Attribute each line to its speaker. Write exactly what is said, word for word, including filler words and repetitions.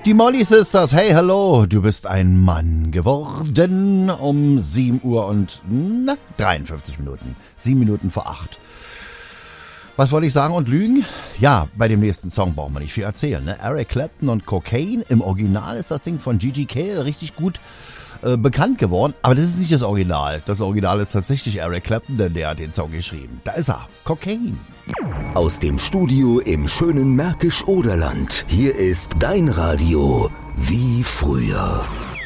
Speaker 1: Die Molly Sisters, hey, hallo, du bist ein Mann geworden um sieben Uhr und na, dreiundfünfzig Minuten, sieben Minuten vor acht. Was wollte ich sagen und lügen? Ja, bei dem nächsten Song brauchen wir nicht viel erzählen. Ne? Eric Clapton und Cocaine, im Original ist das Ding von Gigi Cale richtig gut äh, bekannt geworden, aber das ist nicht das Original. Das Original ist tatsächlich Eric Clapton, denn der hat den Song geschrieben. Da ist er, Cocaine.
Speaker 2: Aus dem Studio im schönen Märkisch-Oderland. Hier ist dein Radio wie früher.